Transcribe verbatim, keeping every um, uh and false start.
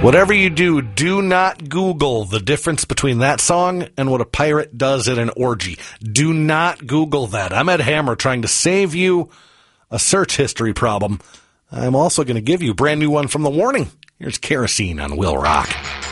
Whatever you do, do not Google the difference between that song and what a pirate does at an orgy. Do not Google that. I'm Ed Hammer trying to save you a search history problem. I'm also going to give you a brand new one from The Warning. Here's Kerosene on Will Rock.